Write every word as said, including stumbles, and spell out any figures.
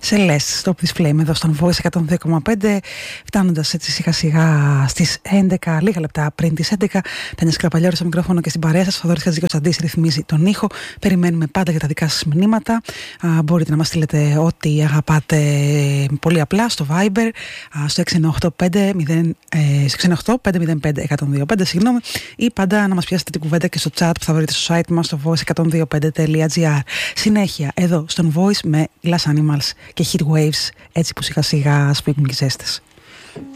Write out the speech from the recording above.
Celeste στο This Flame εδώ στον Voice εκατόν δύο κόμμα πέντε, φτάνοντας έτσι σιγά σιγά στις έντεκα, λίγα λεπτά πριν τις έντεκα. Τάνια Σκραπαλιώρη στο μικρόφωνο και στην παρέα σας. Ο Θοδωρής Χατζικοσταντής ρυθμίζει τον ήχο. Περιμένουμε πάντα για τα δικά σας μηνύματα. Α, μπορείτε να μας στείλετε ό,τι αγαπάτε πολύ απλά στο Viber, α, στο έξι εννιά οκτώ πέντε μηδέν πέντε εκατόν δύο πέντε, συγγνώμη, ή πάντα να μας πιάσετε την κουβέντα και στο chat που θα βρείτε στο site μας στο voice εκατόν δύο πέντε τελεία gr. Συνέχεια εδώ στον Voice με Glass Animals και Heat Waves, έτσι που σιγά σιγά σπίγγουν και οι ζέστες.